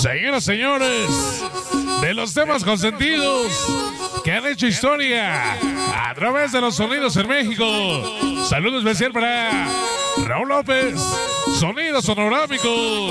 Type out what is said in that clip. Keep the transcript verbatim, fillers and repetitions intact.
Señoras, señores, de los temas consentidos que han hecho historia a través de los sonidos en México. Saludo especial para Raúl López, Sonido Sonorámico.